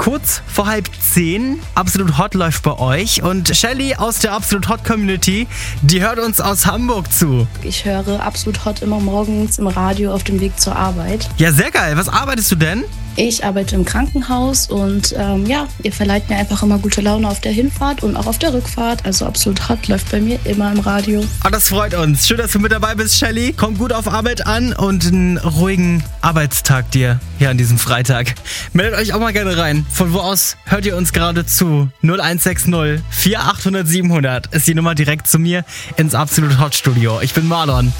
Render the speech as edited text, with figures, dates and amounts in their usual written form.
kurz vor 9:30. Absolut Hot läuft bei euch. Und Shelly aus der Absolut Hot Community, die hört uns aus Hamburg zu. Ich höre Absolut Hot immer morgens im Radio auf dem Weg zur Arbeit. Ja, sehr geil. Was arbeitest du denn? Ich arbeite im Krankenhaus und ihr verleiht mir einfach immer gute Laune auf der Hinfahrt und auch auf der Rückfahrt. Also Absolut Hot läuft bei mir immer im Radio. Oh, das freut uns. Schön, dass du mit dabei bist, Shelly. Komm gut auf Arbeit an und einen ruhigen Arbeitstag dir hier an diesem Freitag. Meldet euch auch mal gerne rein. Von wo aus hört ihr uns gerade zu? 0160 4800 700 ist die Nummer direkt zu mir ins Absolut Hot Studio. Ich bin Marlon.